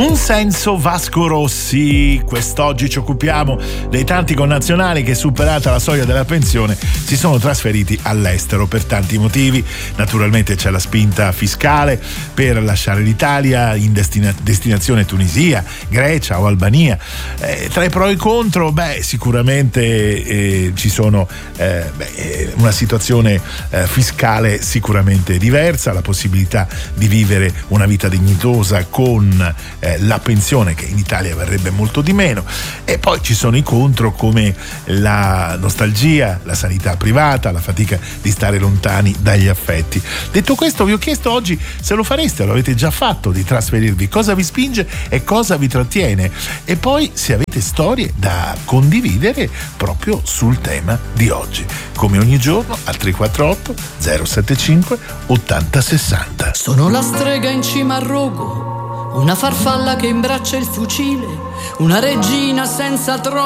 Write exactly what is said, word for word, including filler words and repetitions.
Un senso Vasco Rossi. Quest'oggi ci occupiamo dei tanti connazionali che, superata la soglia della pensione, si sono trasferiti all'estero per tanti motivi. Naturalmente c'è la spinta fiscale per lasciare l'Italia, in destina- destinazione Tunisia, Grecia o Albania. Eh, tra i pro e i contro, beh, sicuramente eh, ci sono eh, beh, una situazione eh, fiscale sicuramente diversa, la possibilità di vivere una vita dignitosa con eh, la pensione, che in Italia varrebbe molto di meno, e poi ci sono i contro, come la nostalgia, la sanità privata, la fatica di stare lontani dagli affetti. Detto questo, vi ho chiesto oggi se lo fareste, lo avete già fatto, di trasferirvi, cosa vi spinge e cosa vi trattiene, e poi se avete storie da condividere proprio sul tema di oggi. Come ogni giorno al tre quattro otto zero sette cinque ottanta sessanta. Sono la strega in cima al rogo, una farfalla che imbraccia il fucile, una regina senza trono.